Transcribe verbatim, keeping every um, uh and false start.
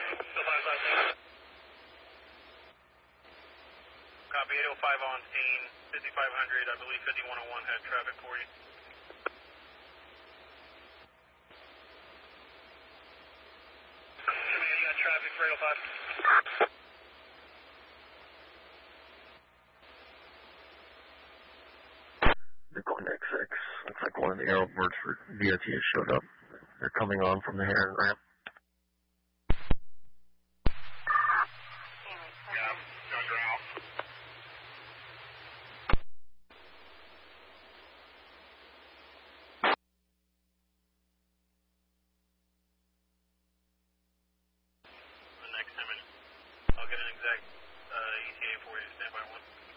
Still five five seven. Copy eight oh five on scene, fifty-five hundred, I believe fifty-one oh one had traffic for you. Command, you got traffic for eight oh five. They're going to X X. Looks like one of the airports for V O T has showed up. They're coming on from the Heron ramp. Yeah, guns are out. The next ten minutes. I'll get an exact uh, E T A for you. Stand by one.